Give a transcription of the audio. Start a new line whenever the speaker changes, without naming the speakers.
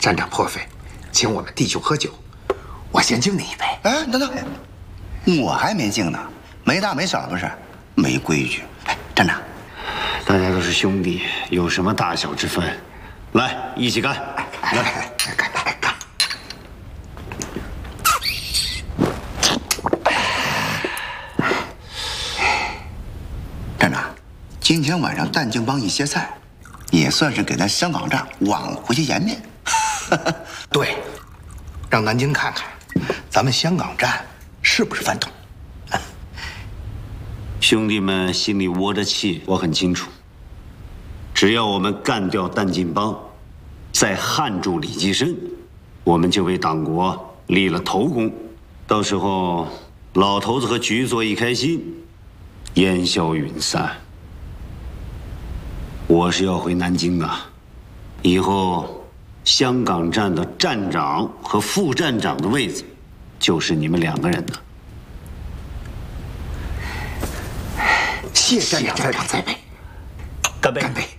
站长破费，请我们弟兄喝酒，我先敬你一杯。
哎，等等，我还没敬呢，没大没小不是，没规矩。哎，站长，
大家都是兄弟，有什么大小之分？来，一起干！
来，干！
站长，今天晚上淡静帮一歇菜，也算是给咱香港站挽回些颜面。
对，让南京看看，咱们香港站是不是饭桶。
兄弟们心里窝着气，我很清楚。只要我们干掉淡金帮，再焊住李济深，我们就为党国立了头功。到时候，老头子和局座一开心，烟消云散。我是要回南京的，以后香港站的站长和副站长的位子，就是你们2个人的。
谢站长再杯，
干杯！
干杯！